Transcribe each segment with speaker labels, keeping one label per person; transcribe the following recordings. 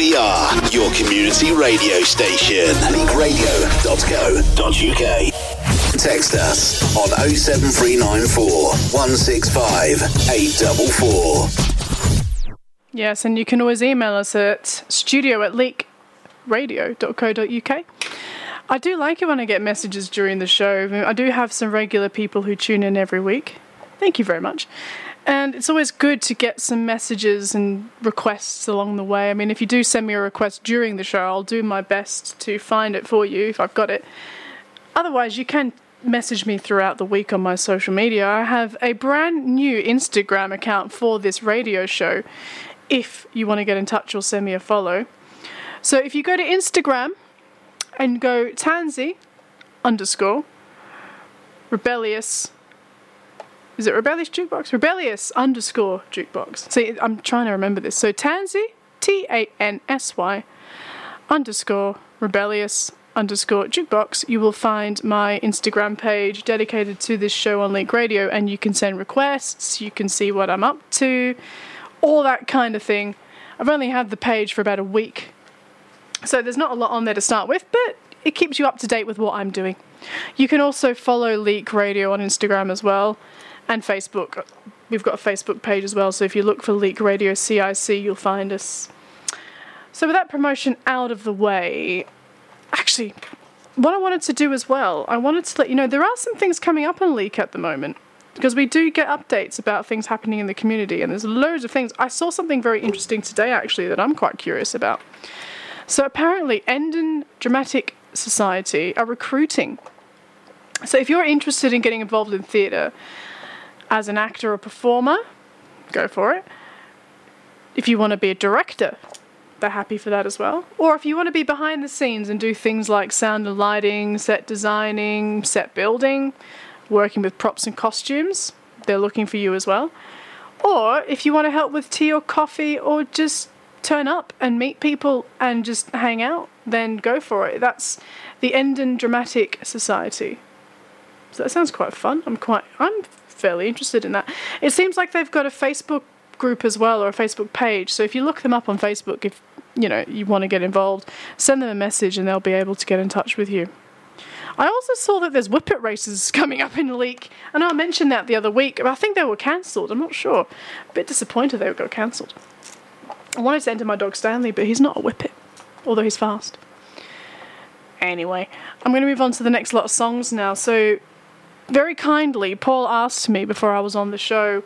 Speaker 1: We are your community radio station. leagueradio.co.uk. Text us on 07394 165 844.
Speaker 2: Yes, and you can always email us at studio@leagueradio.co.uk. I do like it when I get messages during the show. I do have some regular people who tune in every week. Thank you very much. And it's always good to get some messages and requests along the way. I mean, if you do send me a request during the show, I'll do my best to find it for you if I've got it. Otherwise, you can message me throughout the week on my social media. I have a brand new Instagram account for this radio show if you want to get in touch or send me a follow. So if you go to Instagram and go Tansy_Rebellious. Is it Rebellious Jukebox? Rebellious_Jukebox. See, I'm trying to remember this. So Tansy, Tansy_Rebellious_Jukebox. You will find my Instagram page dedicated to this show on Leak Radio, and you can send requests, you can see what I'm up to, all that kind of thing. I've only had the page for about a week, so there's not a lot on there to start with, but it keeps you up to date with what I'm doing. You can also follow Leak Radio on Instagram as well. And Facebook. We've got a Facebook page as well, so if you look for Leak Radio CIC, you'll find us. So with that promotion out of the way, actually, what I wanted to do as well, I wanted to let you know there are some things coming up on Leak at the moment, because we do get updates about things happening in the community, and there's loads of things. I saw something very interesting today, actually, that I'm quite curious about. So apparently, Endon Dramatic Society are recruiting. So if you're interested in getting involved in theatre, as an actor or performer, go for it. If you want to be a director, they're happy for that as well. Or if you want to be behind the scenes and do things like sound and lighting, set designing, set building, working with props and costumes, they're looking for you as well. Or if you want to help with tea or coffee or just turn up and meet people and just hang out, then go for it. That's the Endon Dramatic Society. So that sounds quite fun. I'm fairly interested in that. It seems like they've got a Facebook group as well, or a Facebook page. So if you look them up on Facebook, if you want to get involved, send them a message and they'll be able to get in touch with you. I also saw that there's whippet races coming up in Leak. I know I mentioned that the other week, but I think they were cancelled. I'm not sure. A bit disappointed they got cancelled. I wanted to enter my dog Stanley, but he's not a whippet, although he's fast. Anyway, I'm going to move on to the next lot of songs now. So very kindly, Paul asked me before I was on the show,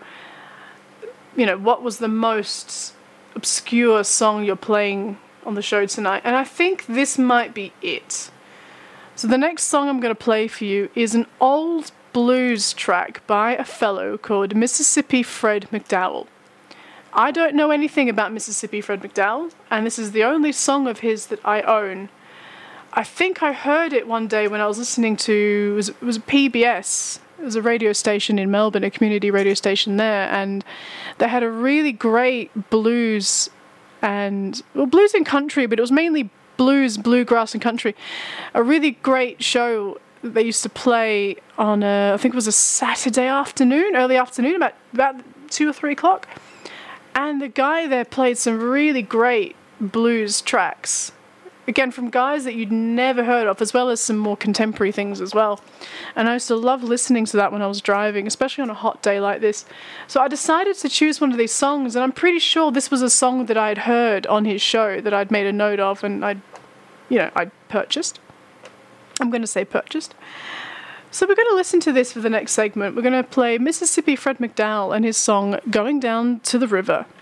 Speaker 2: what was the most obscure song you're playing on the show tonight? And I think this might be it. So the next song I'm going to play for you is an old blues track by a fellow called Mississippi Fred McDowell. I don't know anything about Mississippi Fred McDowell, and this is the only song of his that I own. I think I heard it one day when I was listening to, it was PBS. It was a radio station in Melbourne, a community radio station there, and they had a really great blues and country, but it was mainly blues, bluegrass and country. A really great show that they used to play on I think it was a Saturday afternoon, early afternoon, about 2 or 3 o'clock. And the guy there played some really great blues tracks. Again, from guys that you'd never heard of, as well as some more contemporary things as well. And I used to love listening to that when I was driving, especially on a hot day like this. So I decided to choose one of these songs, and I'm pretty sure this was a song that I'd heard on his show that I'd made a note of and I'd purchased. I'm going to say purchased. So we're going to listen to this for the next segment. We're going to play Mississippi Fred McDowell and his song Going Down to the River.